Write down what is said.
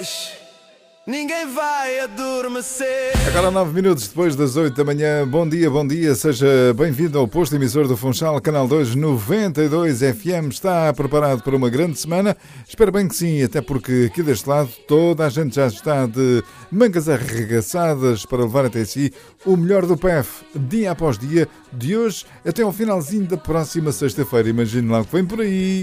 6, ninguém vai adormecer. Agora 9 minutos depois das 8 da manhã. Bom dia, seja bem-vindo ao posto emissor do Funchal, Canal 2 92 FM. Está preparado para uma grande semana? Espero bem que sim, até porque aqui deste lado toda a gente já está de mangas arregaçadas para levar até si o melhor do PEF, dia após dia, de hoje até ao finalzinho da próxima sexta-feira. Imagine lá o que vem por aí.